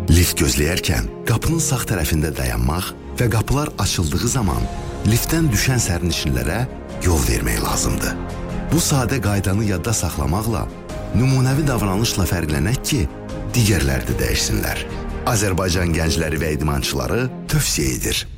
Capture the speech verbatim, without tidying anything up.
Lift gözləyərkən qapının sağ tərəfində dayanmaq və qapılar açıldığı zaman liftdən düşən sərnişinlərə yol vermək lazımdır. Bu sadə qaydanı yadda saxlamaqla nümunəvi davranışla fərqlənək ki, digərləri də dəyişsinlər. Azərbaycan gəncləri və idmançıları tövsiyə edir.